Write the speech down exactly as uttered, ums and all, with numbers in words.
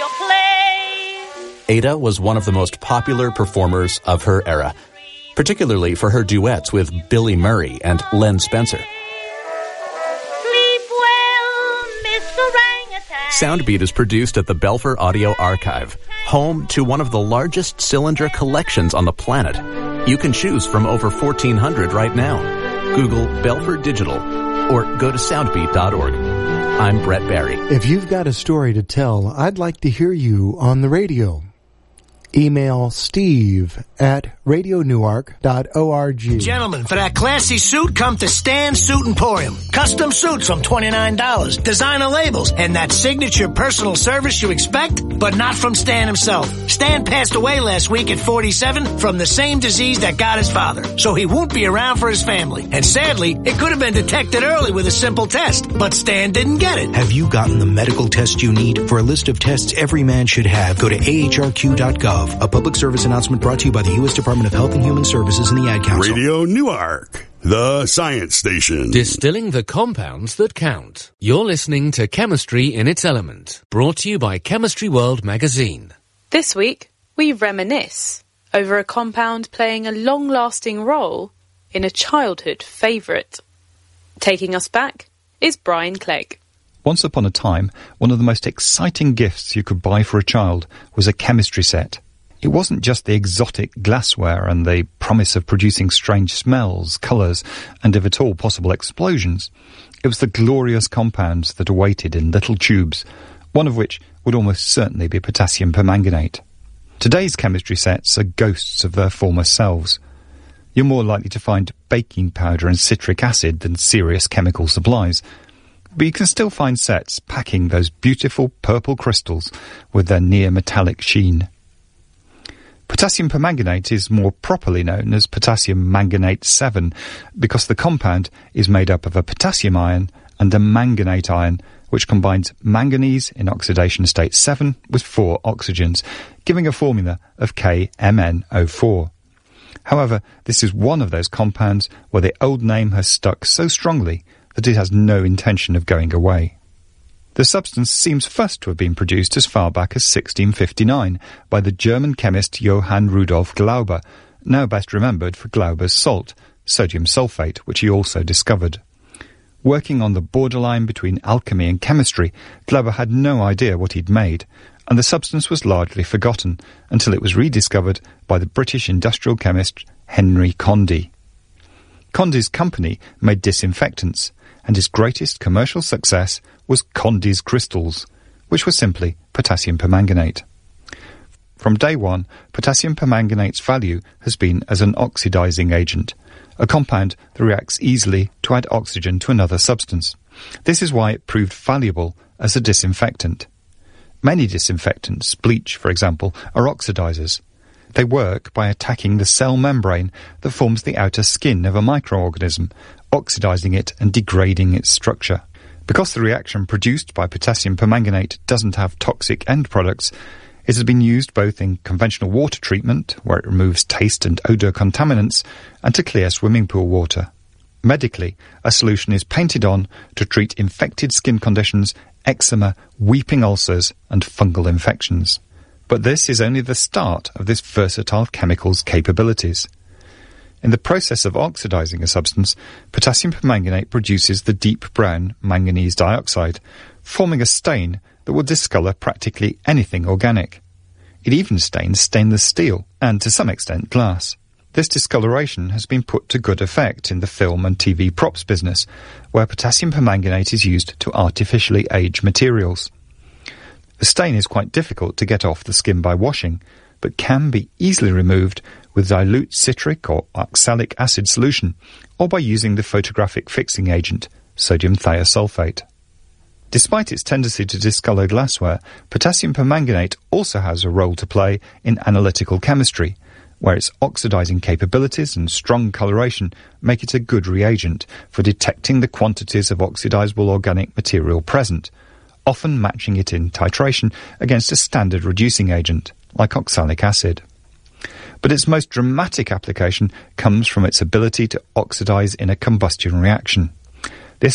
play. Ada was one of the most popular performers of her era, particularly for her duets with Billy Murray and Len Spencer. Sleep well, Mister Orangutan. Soundbeat is produced at the Belfer Audio Archive, home to one of the largest cylinder collections on the planet. You can choose from over fourteen hundred right now. Google Belfer Digital or go to soundbeat dot org. I'm Brett Barry. If you've got a story to tell, I'd like to hear you on the radio. Email Steve at radio newark dot org. Gentlemen, for that classy suit, come to Stan Suit Emporium. Custom suits from twenty-nine dollars, designer labels, and that signature personal service you expect, but not from Stan himself. Stan passed away last week at forty-seven from the same disease that got his father, so he won't be around for his family. And sadly, it could have been detected early with a simple test, but Stan didn't get it. Have you gotten the medical test you need? For a list of tests every man should have, go to A H R Q dot gov. A public service announcement brought to you by the U S Department of Health and Human Services and the Ad Council. Radio Newark, the science station. Distilling the compounds that count. You're listening to Chemistry in its Element, brought to you by Chemistry World magazine. This week, we reminisce over a compound playing a long-lasting role in a childhood favourite. Taking us back is Brian Clegg. Once upon a time, one of the most exciting gifts you could buy for a child was a chemistry set. It wasn't just the exotic glassware and the promise of producing strange smells, colours, and if at all possible explosions. It was the glorious compounds that awaited in little tubes, one of which would almost certainly be potassium permanganate. Today's chemistry sets are ghosts of their former selves. You're more likely to find baking powder and citric acid than serious chemical supplies, but you can still find sets packing those beautiful purple crystals with their near-metallic sheen. Potassium permanganate is more properly known as potassium manganate seven because the compound is made up of a potassium ion and a manganate ion, which combines manganese in oxidation state seven with four oxygens, giving a formula of K M n O four. However, this is one of those compounds where the old name has stuck so strongly that it has no intention of going away. The substance seems first to have been produced as far back as sixteen fifty-nine by the German chemist Johann Rudolf Glauber, now best remembered for Glauber's salt, sodium sulfate, which he also discovered. Working on the borderline between alchemy and chemistry, Glauber had no idea what he'd made, and the substance was largely forgotten until it was rediscovered by the British industrial chemist Henry Condy. Condy's company made disinfectants, and his greatest commercial success was Condy's crystals, which were simply potassium permanganate. From day one, potassium permanganate's value has been as an oxidizing agent, a compound that reacts easily to add oxygen to another substance. This is why it proved valuable as a disinfectant. Many disinfectants, bleach for example, are oxidizers. They work by attacking the cell membrane that forms the outer skin of a microorganism, oxidizing it and degrading its structure. Because the reaction produced by potassium permanganate doesn't have toxic end products, it has been used both in conventional water treatment, where it removes taste and odour contaminants, and to clear swimming pool water. Medically, a solution is painted on to treat infected skin conditions, eczema, weeping ulcers, and fungal infections. But this is only the start of this versatile chemical's capabilities. In the process of oxidizing a substance, potassium permanganate produces the deep brown manganese dioxide, forming a stain that will discolour practically anything organic. It even stains stainless steel, and to some extent glass. This discoloration has been put to good effect in the film and T V props business, where potassium permanganate is used to artificially age materials. The stain is quite difficult to get off the skin by washing, but can be easily removed with dilute citric or oxalic acid solution, or by using the photographic fixing agent, sodium thiosulfate. Despite its tendency to discolour glassware, potassium permanganate also has a role to play in analytical chemistry, where its oxidizing capabilities and strong coloration make it a good reagent for detecting the quantities of oxidizable organic material present, often matching it in titration against a standard reducing agent, like oxalic acid. But its most dramatic application comes from its ability to oxidize in a combustion reaction.